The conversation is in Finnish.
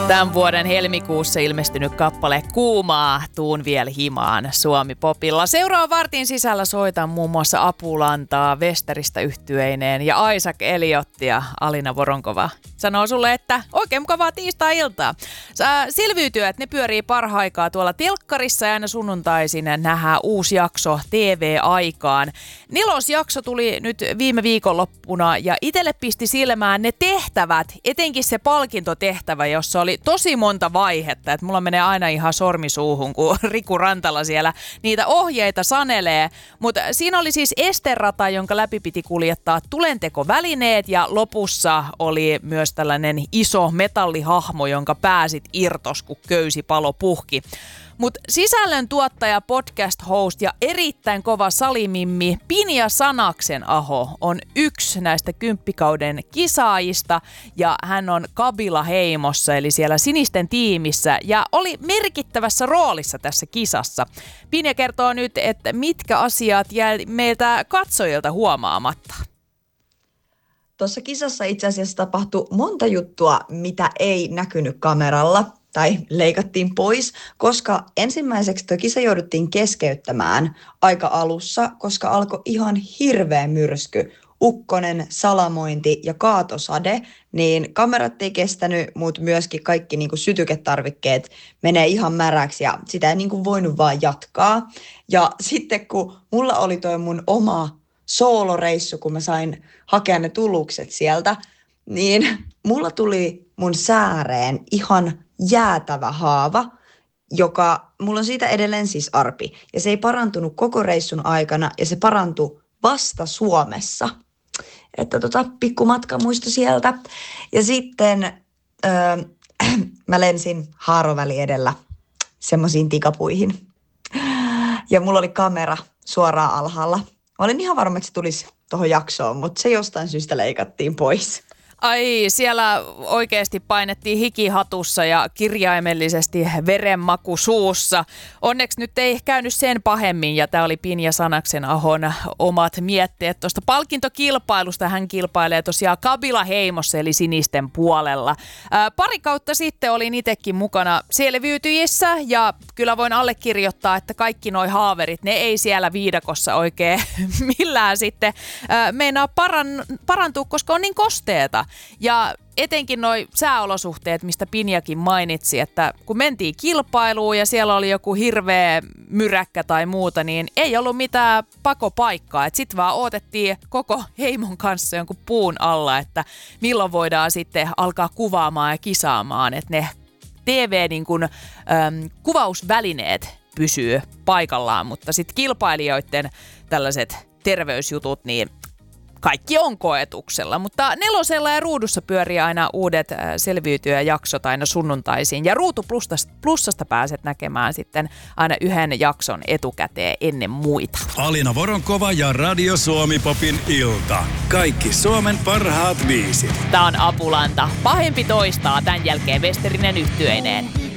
Tämän vuoden helmikuussa ilmestynyt kappale Kuumaa, tuun vielä himaan Suomi-popilla. Seuraavan vartin sisällä soitan muun muassa Apulantaa, Westeristä yhtyeineen ja Isaac Eliottia. Alina Voronkova sanoo sulle, että oikein mukavaa tiistai-iltaa. Selviytyöt, ne pyörii parhaikaa tuolla telkkarissa ja aina sunnuntaisin nähdään uusi jakso TV-aikaan. 4. jakso tuli nyt viime viikonloppuna ja itselle pisti silmään ne tehtävät, etenkin se palkintotehtävä, jossa oli tosi monta vaihetta. Että mulla menee aina ihan sormisuuhun, kun Riku Rantala siellä niitä ohjeita sanelee. Mutta siinä oli siis esterata, jonka läpi piti kuljettaa tulentekovälineet ja lopussa oli myös tällainen iso metallihahmo, jonka pääsit irtos, kun köysi palo puhki. Mutta sisällön tuottaja, podcast-host ja erittäin kova salimimmi Pinja Sanaksen-aho on yksi näistä kymppikauden kisaajista ja hän on Kabila-heimossa eli siellä sinisten tiimissä ja oli merkittävässä roolissa tässä kisassa. Pinja kertoo nyt, että mitkä asiat jäi meiltä katsojilta huomaamatta. Tuossa kisassa itse asiassa tapahtui monta juttua, mitä ei näkynyt kameralla tai leikattiin pois, koska ensimmäiseksi tuo kisa jouduttiin keskeyttämään aika alussa, koska alkoi ihan hirveä myrsky, ukkonen, salamointi ja kaatosade, niin kamerat ei kestänyt, mutta myöskin kaikki niin kuin sytyketarvikkeet menee ihan märäksi ja sitä ei niin kuin voinut vaan jatkaa. Ja sitten kun mulla oli toi mun oma sooloreissu, kun mä sain hakea ne tulukset sieltä, niin mulla tuli mun sääreen ihan jäätävä haava, joka, mulla on siitä edelleen siis arpi. Ja se ei parantunut koko reissun aikana ja se parantui vasta Suomessa. Että pikku matkamuisto sieltä. Ja sitten mä lensin haaroväli edellä semmoisiin tikapuihin. Ja mulla oli kamera suoraan alhaalla. Mä olin ihan varma, että se tulisi tuohon jaksoon, mutta se jostain syystä leikattiin pois. Ai, siellä oikeasti painettiin hikihatussa ja kirjaimellisesti verenmaku suussa. Onneksi nyt ei käynyt sen pahemmin ja tämä oli Pinja Sanaksen-ahon omat mietteet tuosta palkintokilpailusta. Hän kilpailee tosiaan Kabila-heimossa eli sinisten puolella. Pari kautta sitten olin itsekin mukana selviytyjissä ja kyllä voin allekirjoittaa, että kaikki noi haaverit, ne ei siellä viidakossa oikein millään sitten meinaa parantua, koska on niin kosteeta. Ja etenkin noi sääolosuhteet, mistä Pinjakin mainitsi, että kun mentiin kilpailuun ja siellä oli joku hirveä myräkkä tai muuta, niin ei ollut mitään pakopaikkaa. Sitten vaan odotettiin koko heimon kanssa jonkun puun alla, että milloin voidaan sitten alkaa kuvaamaan ja kisaamaan, että ne kuvausvälineet pysyy paikallaan, mutta sitten kilpailijoiden tällaiset terveysjutut, niin kaikki on koetuksella, mutta 4 ja Ruudussa pyörii aina uudet selviytyjäjaksot aina sunnuntaisin. Ja Ruutu Plussasta pääset näkemään sitten aina yhden jakson etukäteen ennen muita. Alina Voronkova ja Radio Suomi-popin ilta. Kaikki Suomen parhaat biisit. Tää on Apulanta. Pahempi toistaa, tämän jälkeen Westerinen yhtyeineen.